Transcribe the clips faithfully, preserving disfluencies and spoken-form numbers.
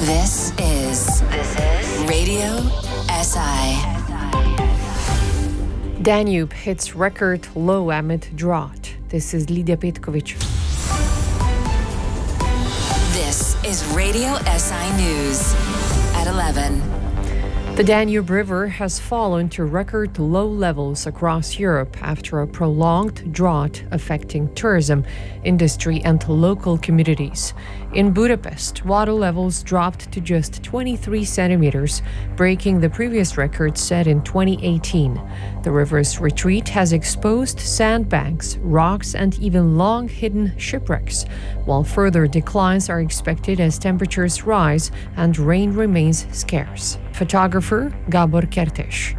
This is This is Radio S I. Danube hits record low amid drought. This is Lidia Petkovic. This is Radio S I News at eleven. The Danube River has fallen to record low levels across Europe after a prolonged drought affecting tourism, industry and local communities. In Budapest, water levels dropped to just twenty-three centimeters, breaking the previous record set in twenty eighteen. The river's retreat has exposed sandbanks, rocks, and even long hidden shipwrecks, while further declines are expected as temperatures rise and rain remains scarce. Photographer Gabor Kertes.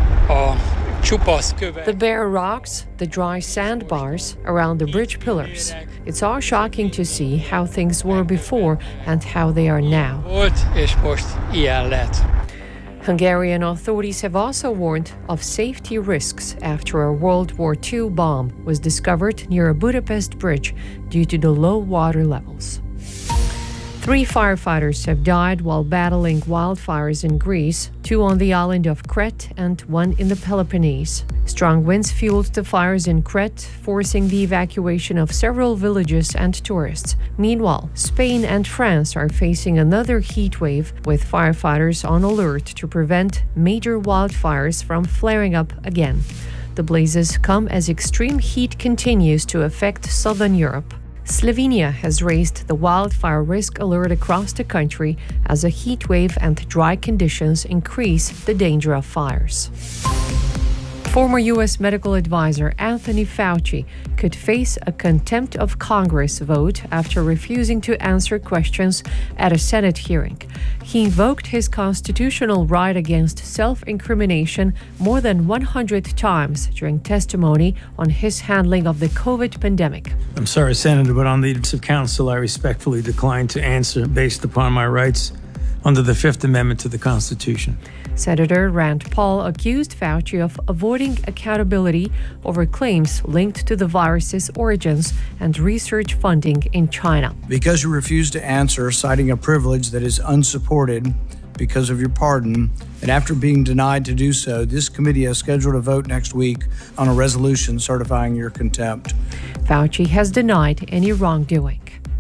The bare rocks, the dry sandbars around the bridge pillars. It's all shocking to see how things were before and how they are now. Hungarian authorities have also warned of safety risks after a World War Two bomb was discovered near a Budapest bridge due to the low water levels. Three firefighters have died while battling wildfires in Greece, two on the island of Crete and one in the Peloponnese. Strong winds fueled the fires in Crete, forcing the evacuation of several villages and tourists. Meanwhile, Spain and France are facing another heat wave, with firefighters on alert to prevent major wildfires from flaring up again. The blazes come as extreme heat continues to affect southern Europe. Slovenia has raised the wildfire risk alert across the country as a heat wave and dry conditions increase the danger of fires. Former U S medical advisor Anthony Fauci could face a contempt of Congress vote after refusing to answer questions at a Senate hearing. He invoked his constitutional right against self-incrimination more than one hundred times during testimony on his handling of the COVID pandemic. I'm sorry, Senator, but on the advice of counsel, I respectfully decline to answer based upon my rights under the Fifth Amendment to the Constitution. Senator Rand Paul accused Fauci of avoiding accountability over claims linked to the virus's origins and research funding in China. Because you refuse to answer, citing a privilege that is unsupported because of your pardon, and after being denied to do so, this committee has scheduled a vote next week on a resolution certifying your contempt. Fauci has denied any wrongdoing.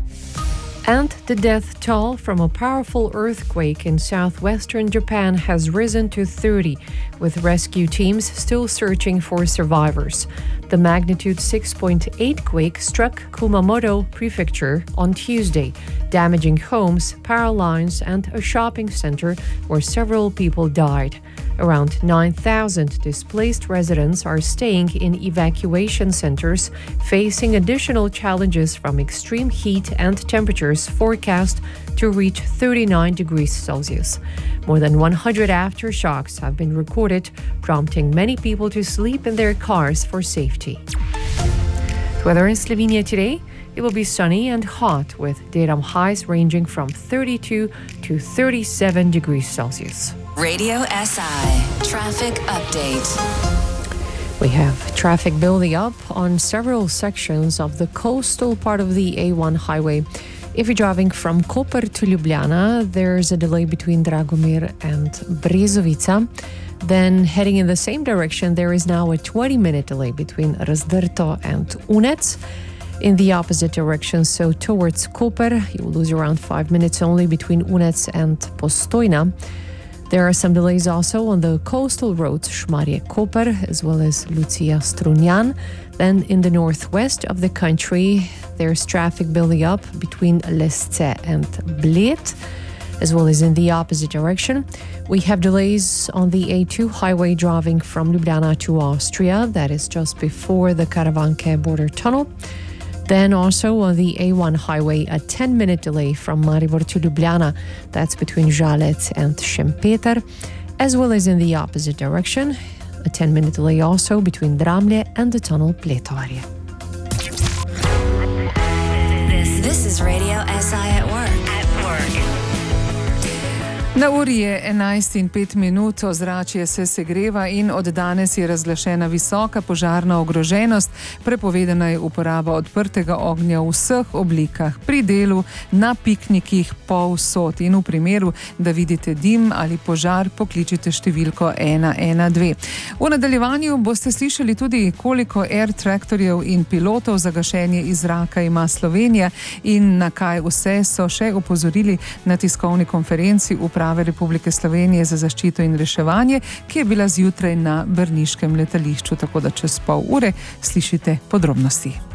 And the death toll from a powerful earthquake in southwestern Japan has risen to thirty, with rescue teams still searching for survivors. The magnitude six point eight quake struck Kumamoto Prefecture on Tuesday, damaging homes, power lines, and a shopping center where several people died. Around nine thousand displaced residents are staying in evacuation centers, facing additional challenges from extreme heat and temperatures forecast to reach thirty-nine degrees Celsius. More than one hundred aftershocks have been recorded, prompting many people to sleep in their cars for safety. The weather in Slovenia today. It will be sunny and hot, with daytime highs ranging from thirty-two to thirty-seven degrees Celsius. Radio S I Traffic Update. We have traffic building up on several sections of the coastal part of the A one highway. If you're driving from Koper to Ljubljana, there's a delay between Dragomir and Brezovica. Then heading in the same direction, there is now a twenty-minute delay between Razdrto and Unec. In the opposite direction, so towards Koper, you will lose around five minutes only between Unec and Postojna. There are some delays also on the coastal roads Šmarje-Koper as well as Lucija-Strunjan. Then in the northwest of the country, there's traffic building up between Lesce and Bled, as well as in the opposite direction. We have delays on the A two highway driving from Ljubljana to Austria. That is just before the Karavanke border tunnel. Then also on the A one highway, a ten-minute delay from Maribor to Ljubljana. That's between Žalec and Šempeter, as well as in the opposite direction. A ten-minute delay also between Dramlje and the tunnel Pletarje. This, this is Radio S I at work. At work. Na uri je enajst in pet minut, ozračje se segreva in od danes je razglašena visoka požarna ogroženost. Prepovedana je uporaba odprtega ognja v vseh oblikah, pri delu, na piknikih, povsod. In v primeru, da vidite dim ali požar, pokličite številko ena ena dve. V nadaljevanju boste slišali tudi, koliko air traktorjev in pilotov za gašenje iz zraka ima Slovenija in na kaj vse so še opozorili na tiskovni konferenci Uprave Republike Slovenije za zaščito in reševanje, ki je bila zjutraj na brniškem letališču, tako da čez pol ure slišite podrobnosti.